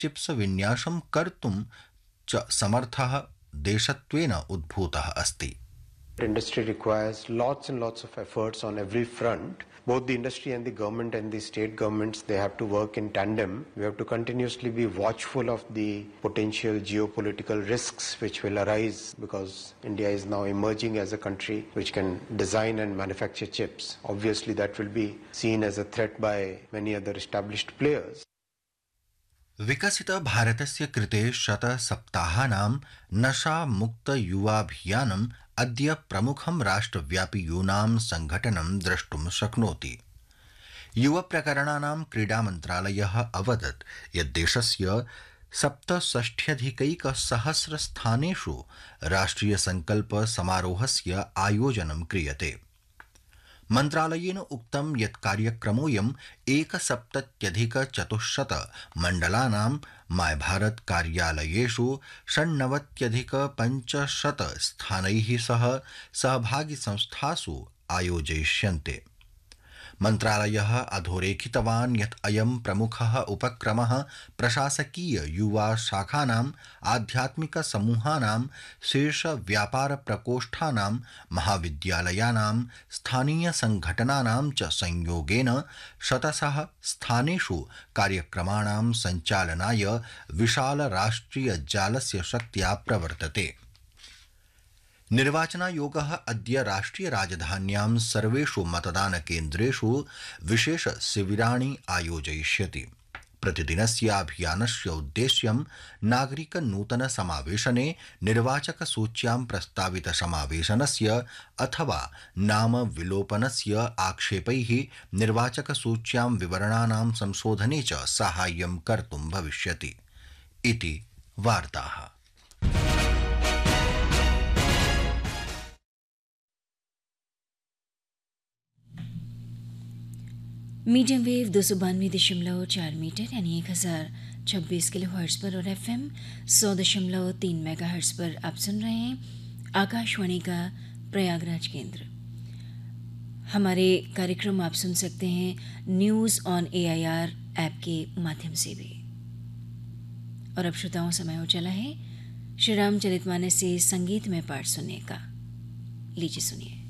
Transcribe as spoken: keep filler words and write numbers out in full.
Chips विन्यासं कर्तुं च समर्थः देशत्वेन उद्भूतः अस्ति। Industry requires lots and lots of efforts on every front. Both the industry and the government and the state governments, they have to work in tandem. We have to continuously be watchful of the potential geopolitical risks which will arise because India is now emerging as a country which can design and manufacture chips. Obviously, that will be seen as a threat by many other established players. विकसित भारतस्य कृते शतसप्ताहानां नशामुक्तयुवाभियानम् अद्य प्रमुखं राष्ट्रव्यापि यूनां संघटनं द्रष्टुं शक्नोति। युवप्रकरणानां क्रीडामन्त्रालयः अवदत् यत् देशस्य सप्तषष्ट्यधिकैकसहस्रस्थानेषु राष्ट्रियसङ्कल्प समारोहस्य आयोजनं क्रियते। मन्त्रालयेन उक्तं यत् कार्यक्रमोऽयम् एकसप्तत्यधिकचतुश्शत मण्डलानां माय भारत कार्यालयेषु षण्णवत्यधिकपञ्चशत स्थानैः सह सहभागिसंस्थासु आयोजयिष्यन्ते। मन्त्रालयः अधोरेखितवान् यत् अयं प्रमुखः उपक्रमः प्रशासकीय युवा शाखानाम् आध्यात्मिक समूहानां शीर्ष व्यापार प्रकोष्ठानां महाविद्यालयानां स्थानीय संघटनानां च संयोगेन शतशः स्थानेषु कार्यक्रमाणां सञ्चालनाय विशाल राष्ट्रिय जालस्य शक्त्या प्रवर्तते। निर्वाचनायोगः अद्य राष्ट्रिय राजधान्यां सर्वेषु मतदानकेन्द्रेषु विशेष शिबिराणि आयोजयिष्यति। प्रतिदिनस्य अभियानस्य उद्देश्यं नागरिक नूतन समावेशने निर्वाचक सूच्यां प्रस्तावित समावेशनस्य अथवा नाम विलोपनस्य आक्षेपैः निर्वाचक सूच्यां विवरणानां संशोधने च साहाय्यं कर्तुं भविष्यति इति वार्ताः। मीडियम वेव दो सौ बानवे दशमलव चार मीटर यानी एक हजार छब्बीस किलो हर्ट्ज पर और एफ एम सौ दशमलव तीन मेगा हर्ट्ज पर आप सुन रहे हैं आकाशवाणी का प्रयागराज केंद्र। हमारे कार्यक्रम आप सुन सकते हैं news on A I R app के माध्यम से भी। और अब श्रोताओं समय हो चला है श्री राम चरितमानस से संगीत में पाठ सुनने का। लीजिए सुनिए।